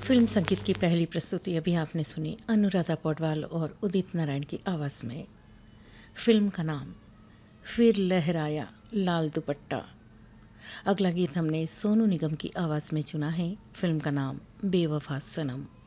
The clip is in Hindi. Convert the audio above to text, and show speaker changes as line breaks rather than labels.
फिल्म संगीत की पहली प्रस्तुति अभी आपने सुनी अनुराधा पौडवाल और उदित नारायण की आवाज़ में। फिल्म का नाम फिर लहराया लाल दुपट्टा। अगला गीत हमने सोनू निगम की आवाज़ में चुना है। फिल्म का नाम बेवफा सनम।